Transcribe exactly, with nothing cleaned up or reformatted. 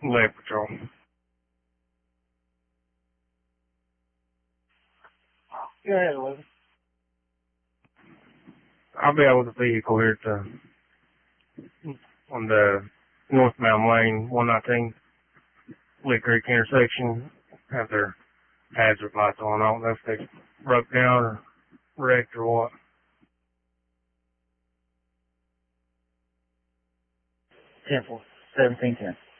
Lake Patrol. Go ahead, Elizabeth. I'll be out with a vehicle here at the, on the northbound lane, one nineteen, Lick Creek intersection. Have their hazard lights on. I don't know if they broke down or wrecked or what. ten four, seventeen ten.